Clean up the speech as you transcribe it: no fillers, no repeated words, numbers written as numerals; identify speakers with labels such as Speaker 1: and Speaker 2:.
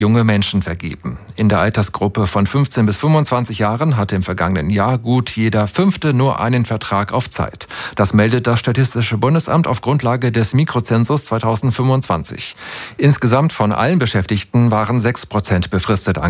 Speaker 1: junge Menschen vergeben. In der Altersgruppe von 15 bis 25 Jahren hatte im vergangenen Jahr gut jeder Fünfte nur einen Vertrag auf Zeit. Das meldet das Statistische Bundesamt auf Grundlage des Mikrozensus 2025. Insgesamt von allen Beschäftigten waren 6% befristet